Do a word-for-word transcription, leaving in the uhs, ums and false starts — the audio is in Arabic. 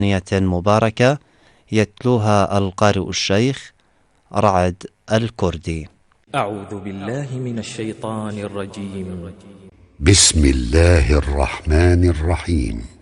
مباركة يتلوها القارئ الشيخ رعد الكردي. أعوذ بالله من الشيطان الرجيم. بسم الله الرحمن الرحيم.